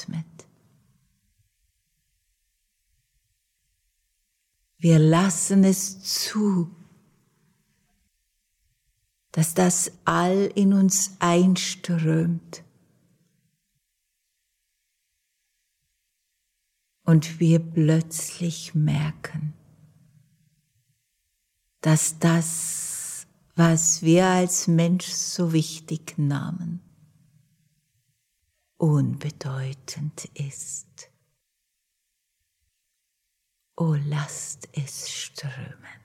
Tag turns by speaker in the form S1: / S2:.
S1: atmet. Wir lassen es zu, dass das All in uns einströmt und wir plötzlich merken, dass das, was wir als Mensch so wichtig nahmen, unbedeutend ist. Oh, lasst es strömen.